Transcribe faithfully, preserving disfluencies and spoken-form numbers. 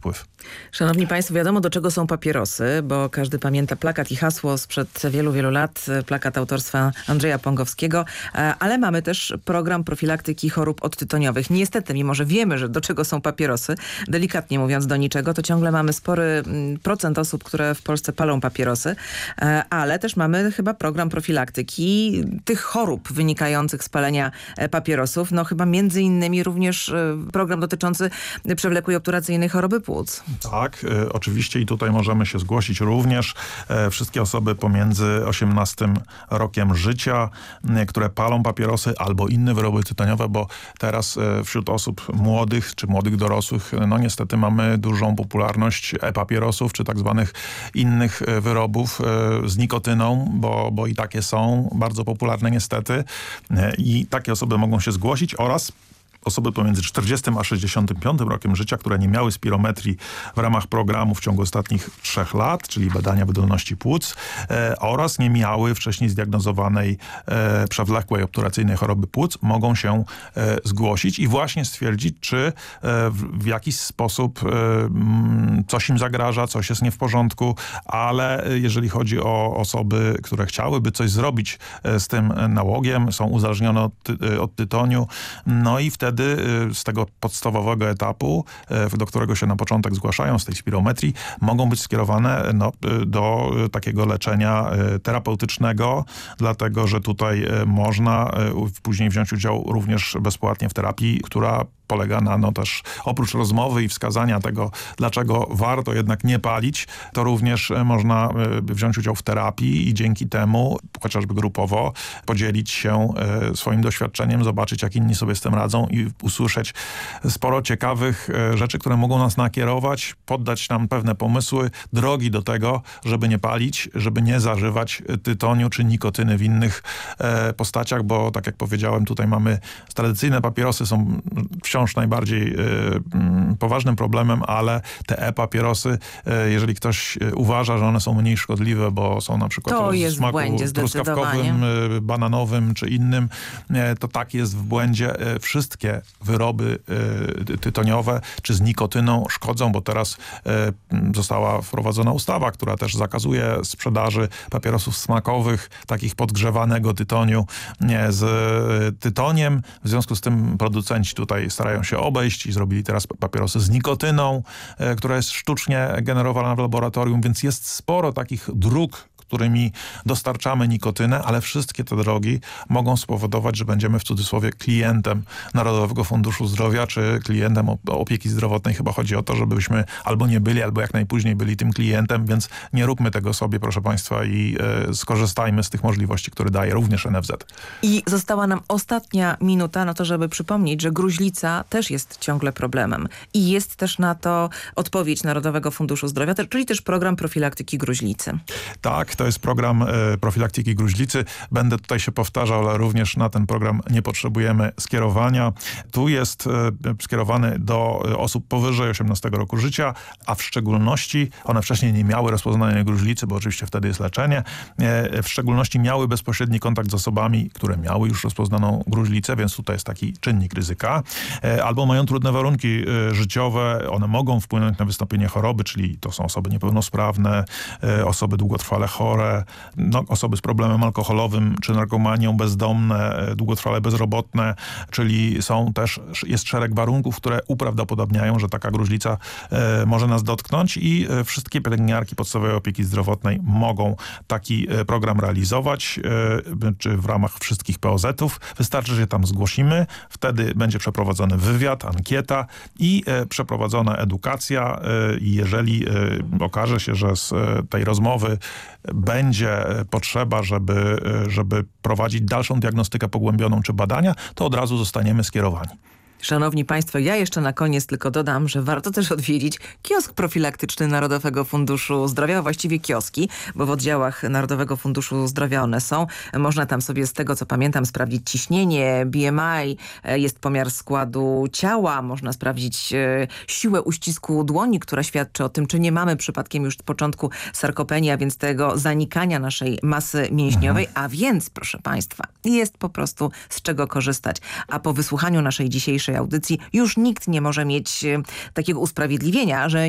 wpływ. Szanowni Państwo, wiadomo, do czego są papierosy, bo każdy pamięta plakat i hasło sprzed wielu, wielu lat, plakat autorstwa Andrzeja Pągowskiego, ale mamy też program profilaktyki chorób odtytoniowych. Niestety, mimo że wiemy, że do czego są papierosy, delikatnie mówiąc do niczego, to ciągle mamy spory procent osób, które w Polsce palą papierosy, ale też mamy chyba program profilaktyki tych chorób wynikających z palenia papierosów. No chyba między innymi również program dotyczący przewlekłej obturacyjnej choroby płuc. Tak, y, oczywiście i tutaj możemy się zgłosić również. E, wszystkie osoby pomiędzy osiemnastym rokiem życia, y, które palą papierosy albo inne wyroby tytoniowe, bo teraz y, wśród osób młodych czy młodych dorosłych, no niestety mamy dużą popularność e-papierosów czy tak zwanych innych y, wyrobów y, z nikotyną, bo, bo i takie są bardzo popularne niestety. Y, I takie osoby mogą się zgłosić oraz osoby pomiędzy czterdziestym a sześćdziesiątym piątym rokiem życia, które nie miały spirometrii w ramach programu w ciągu ostatnich trzech lat, czyli badania wydolności płuc e, oraz nie miały wcześniej zdiagnozowanej e, przewlekłej obturacyjnej choroby płuc, mogą się e, zgłosić i właśnie stwierdzić, czy e, w, w jakiś sposób e, m, coś im zagraża, coś jest nie w porządku, ale jeżeli chodzi o osoby, które chciałyby coś zrobić e, z tym nałogiem, są uzależnione od, ty, od tytoniu, no i wtedy Wtedy z tego podstawowego etapu, do którego się na początek zgłaszają, z tej spirometrii, mogą być skierowane no, do takiego leczenia terapeutycznego, dlatego że tutaj można później wziąć udział również bezpłatnie w terapii, która polega na no też oprócz rozmowy i wskazania tego, dlaczego warto jednak nie palić, to również można wziąć udział w terapii i dzięki temu, chociażby grupowo, podzielić się swoim doświadczeniem, zobaczyć, jak inni sobie z tym radzą i usłyszeć sporo ciekawych rzeczy, które mogą nas nakierować, poddać nam pewne pomysły, drogi do tego, żeby nie palić, żeby nie zażywać tytoniu czy nikotyny w innych postaciach, bo tak jak powiedziałem, tutaj mamy tradycyjne papierosy, są wciąż najbardziej y, poważnym problemem, ale te e-papierosy, y, jeżeli ktoś uważa, że one są mniej szkodliwe, bo są na przykład to o jest smaku w błędzie, truskawkowym, y, bananowym czy innym, y, to tak jest w błędzie. Y, wszystkie wyroby y, tytoniowe czy z nikotyną szkodzą, bo teraz y, została wprowadzona ustawa, która też zakazuje sprzedaży papierosów smakowych, takich podgrzewanego tytoniu nie, z y, tytoniem. W związku z tym producenci tutaj starają się obejść i zrobili teraz papierosy z nikotyną, e, która jest sztucznie generowana w laboratorium, więc jest sporo takich dróg, którymi dostarczamy nikotynę, ale wszystkie te drogi mogą spowodować, że będziemy w cudzysłowie klientem Narodowego Funduszu Zdrowia, czy klientem opieki zdrowotnej. Chyba chodzi o to, żebyśmy albo nie byli, albo jak najpóźniej byli tym klientem, więc nie róbmy tego sobie, proszę Państwa, i e, skorzystajmy z tych możliwości, które daje również N F Z. I została nam ostatnia minuta na to, żeby przypomnieć, że gruźlica też jest ciągle problemem. I jest też na to odpowiedź Narodowego Funduszu Zdrowia, czyli też program profilaktyki gruźlicy. Tak, to jest program e, profilaktyki gruźlicy. Będę tutaj się powtarzał, ale również na ten program nie potrzebujemy skierowania. Tu jest e, skierowany do e, osób powyżej osiemnastego roku życia, a w szczególności one wcześniej nie miały rozpoznania gruźlicy, bo oczywiście wtedy jest leczenie. E, w szczególności miały bezpośredni kontakt z osobami, które miały już rozpoznaną gruźlicę, więc tutaj jest taki czynnik ryzyka. E, albo mają trudne warunki e, życiowe. One mogą wpłynąć na wystąpienie choroby, czyli to są osoby niepełnosprawne, e, osoby długotrwale chore, no, osoby z problemem alkoholowym czy narkomanią, bezdomne, długotrwale bezrobotne, czyli są też, jest szereg warunków, które uprawdopodobniają, że taka gruźlica e, może nas dotknąć i e, wszystkie pielęgniarki podstawowej opieki zdrowotnej mogą taki e, program realizować, e, czy w ramach wszystkich P O Z-ów. Wystarczy, że się tam zgłosimy, wtedy będzie przeprowadzony wywiad, ankieta i e, przeprowadzona edukacja i e, jeżeli e, okaże się, że z e, tej rozmowy będzie potrzeba, żeby, żeby prowadzić dalszą diagnostykę pogłębioną czy badania, to od razu zostaniemy skierowani. Szanowni Państwo, ja jeszcze na koniec tylko dodam, że warto też odwiedzić kiosk profilaktyczny Narodowego Funduszu Zdrowia, a właściwie kioski, bo w oddziałach Narodowego Funduszu Zdrowia one są. Można tam sobie z tego, co pamiętam, sprawdzić ciśnienie, B M I, jest pomiar składu ciała, można sprawdzić e, siłę uścisku dłoni, która świadczy o tym, czy nie mamy przypadkiem już od początku sarkopenii, a więc tego zanikania naszej masy mięśniowej, mhm. a więc, proszę Państwa, jest po prostu z czego korzystać. A po wysłuchaniu naszej dzisiejszej audycji już nikt nie może mieć takiego usprawiedliwienia, że